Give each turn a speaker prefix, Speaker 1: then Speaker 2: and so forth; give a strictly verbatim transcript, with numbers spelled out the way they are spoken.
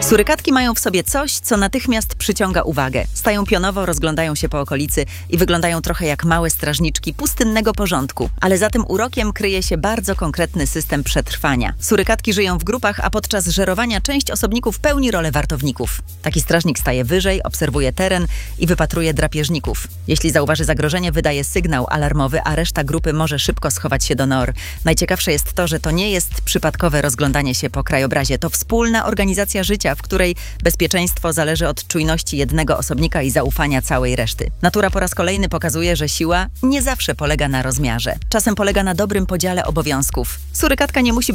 Speaker 1: Surykatki mają w sobie coś, co natychmiast przyciąga uwagę. Stają pionowo, rozglądają się po okolicy i wyglądają trochę jak małe strażniczki pustynnego porządku. Ale za tym urokiem kryje się bardzo konkretny system przetrwania. Surykatki żyją w grupach, a podczas żerowania część osobników pełni rolę wartowników. Taki strażnik staje wyżej, obserwuje teren i wypatruje drapieżników. Jeśli zauważy zagrożenie, wydaje sygnał alarmowy, a reszta grupy może szybko schować się do nor. Najciekawsze jest to, że to nie jest przypadkowe rozglądanie się po krajobrazie. To wspólna organizacja życia, w której bezpieczeństwo zależy od czujności jednego osobnika i zaufania całej reszty. Natura po raz kolejny pokazuje, że siła nie zawsze polega na rozmiarze. Czasem polega na dobrym podziale obowiązków. Surykatka nie musi